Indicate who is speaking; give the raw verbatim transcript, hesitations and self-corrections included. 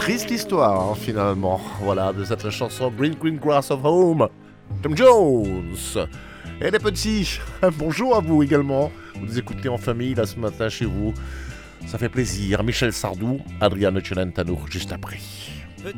Speaker 1: triste histoire, hein, finalement, voilà, de cette chanson Green Green Grass of Home, Tom Jones. Et les petits, bonjour à vous également. Vous nous écoutez en famille là ce matin chez vous. Ça fait plaisir. Michel Sardou, Adriano Celentano, juste après.